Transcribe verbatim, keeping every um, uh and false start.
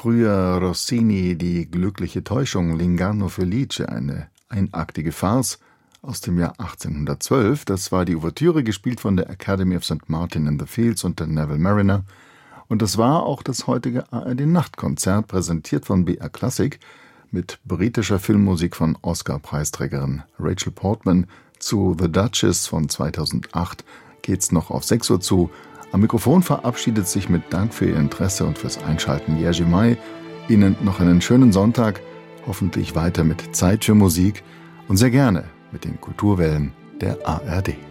Früher Rossini die glückliche Täuschung L'Inganno Felice, eine einaktige Farce aus dem Jahr achtzehnhundertzwölf. Das war die Ouvertüre, gespielt von der Academy of Saint Martin in the Fields unter Neville Marriner. Und das war auch das heutige A R D-Nachtkonzert, präsentiert von B R Classic, mit britischer Filmmusik von Oscar-Preisträgerin Rachel Portman. Zu The Duchess von zweitausendacht geht's noch auf sechs Uhr zu. Am Mikrofon verabschiedet sich mit Dank für Ihr Interesse und fürs Einschalten Jerzy May. Ihnen noch einen schönen Sonntag, hoffentlich weiter mit Zeit für Musik und sehr gerne mit den Kulturwellen der A R D.